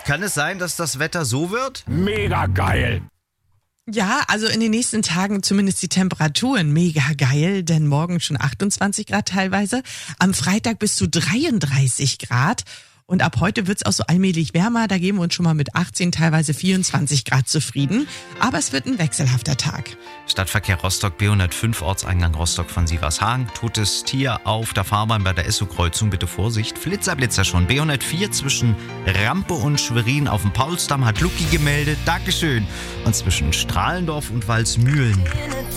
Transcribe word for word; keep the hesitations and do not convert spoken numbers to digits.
Kann es sein, dass das Wetter so wird? Mega geil! Ja, also in den nächsten Tagen zumindest die Temperaturen mega geil, denn morgen schon achtundzwanzig Grad teilweise. Am Freitag bis zu dreiunddreißig Grad. Und ab heute wird's auch so allmählich wärmer. Da geben wir uns schon mal mit achtzehn, teilweise vierundzwanzig Grad zufrieden. Aber es wird ein wechselhafter Tag. Stadtverkehr Rostock B hundertfünf, Ortseingang Rostock von Sievershagen. Totes Tier auf der Fahrbahn bei der Esso-Kreuzung. Bitte Vorsicht. Flitzer, Blitzer schon. B hundertvier zwischen Rampe und Schwerin auf dem Paulsdamm hat Lucky gemeldet. Dankeschön. Und zwischen Strahlendorf und Walsmühlen.